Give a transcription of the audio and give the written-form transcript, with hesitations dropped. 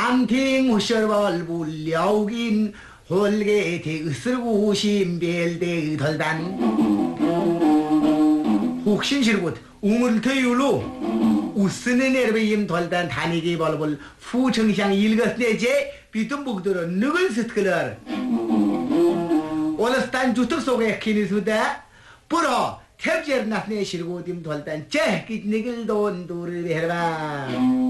Anting husharbal buljaukin holge te 으슬고 심벨대 덜단 혹신실곳 우물터유로 우스는 에르베임 덜단 다니기 벌벌 후청향 일것내제 비tum북들어 누굴 스트클러 올스탄 주특 속에 키니수다 뿌러 탭제르나스네 실고딤 덜단 제 기니글 돈 두르베르바